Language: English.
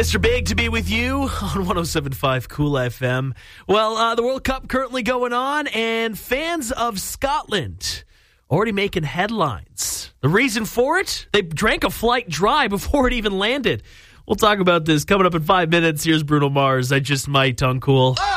Mr. Big to be with you on 107.5 Cool FM. Well, the World Cup currently going on, and fans of Scotland already making headlines. The reason for it? They drank a flight dry before it even landed. We'll talk about this coming up in 5 minutes. Here's Bruno Mars. I Just Might on Cool.